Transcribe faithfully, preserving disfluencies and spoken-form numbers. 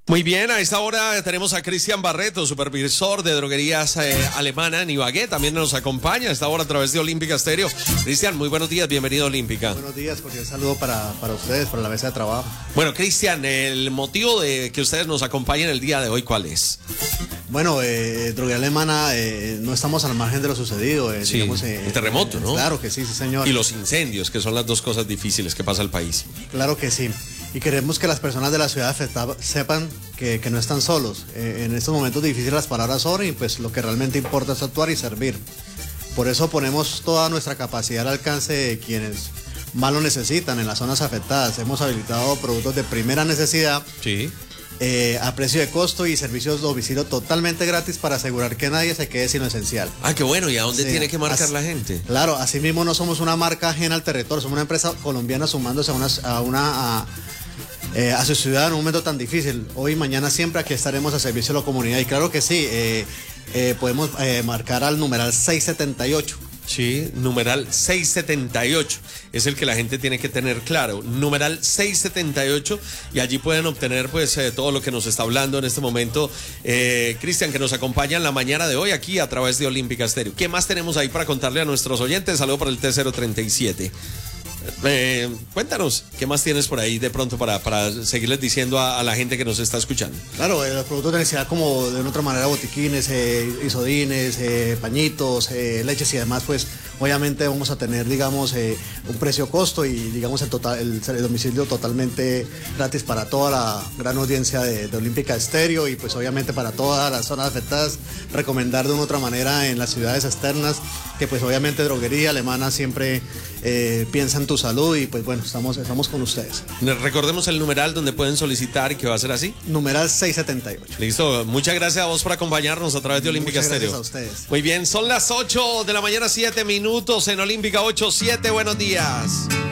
Muy bien, a esta hora tenemos a Cristian Barreto, supervisor de droguerías eh, alemana en Ibagué. También nos acompaña a esta hora a través de Olímpica Estéreo. Cristian, muy buenos días, bienvenido a Olímpica. Buenos días, cordial saludo para, para ustedes, para la mesa de trabajo. Bueno, Cristian, el motivo de que ustedes nos acompañen el día de hoy, ¿cuál es? Bueno, eh, droguería alemana, eh, no estamos al margen de lo sucedido. Eh, sí, digamos, eh, el terremoto, eh, ¿no? Claro que sí, sí, señor. Y los incendios, que son las dos cosas difíciles que pasa el país. Claro que sí. Y queremos que las personas de la ciudad afectada sepan que, que no están solos. Eh, en estos momentos difíciles las palabras sobran y pues lo que realmente importa es actuar y servir. Por eso ponemos toda nuestra capacidad al alcance de quienes más lo necesitan en las zonas afectadas. Hemos habilitado productos de primera necesidad. Sí. Eh, a precio de costo y servicios de domicilio totalmente gratis para asegurar que nadie se quede sin lo esencial. Ah, qué bueno. ¿Y a dónde Sí, tiene que marcar as, la gente? Claro, asimismo no somos una marca ajena al territorio, somos una empresa colombiana sumándose a una, a, una, a, eh, a su ciudad en un momento tan difícil. Hoy, mañana, siempre aquí estaremos a servicio de la comunidad. Y claro que sí, eh, eh, podemos eh, marcar al numeral seiscientos setenta y ocho. Sí, numeral seiscientos setenta y ocho es el que la gente tiene que tener claro, numeral seiscientos setenta y ocho, y allí pueden obtener pues eh, todo lo que nos está hablando en este momento eh, Cristian, que nos acompaña en la mañana de hoy aquí a través de Olímpica Estéreo. ¿Qué más tenemos ahí para contarle a nuestros oyentes? Saludo por el T cero treinta y siete. Eh, cuéntanos, ¿qué más tienes por ahí de pronto para, para seguirles diciendo a, a la gente que nos está escuchando? Claro, eh, los productos de necesidad como de una otra manera, botiquines, eh, isodines, eh, pañitos, eh, leches y demás, pues obviamente vamos a tener, digamos, eh, un precio-costo y digamos el, total, el, el domicilio totalmente gratis para toda la gran audiencia de, de Olímpica Estéreo y pues obviamente para todas las zonas afectadas, recomendar de una otra manera en las ciudades externas que pues obviamente droguería alemana siempre eh, piensa en tu salud y pues bueno, estamos, estamos con ustedes. Recordemos el numeral donde pueden solicitar, que va a ser así. Numeral seiscientos setenta y ocho. Listo, muchas gracias a vos por acompañarnos a través de Olímpica Estéreo. Muchas gracias a ustedes. Muy bien, son las ocho de la mañana, siete minutos en Olímpica, ocho siete, buenos días.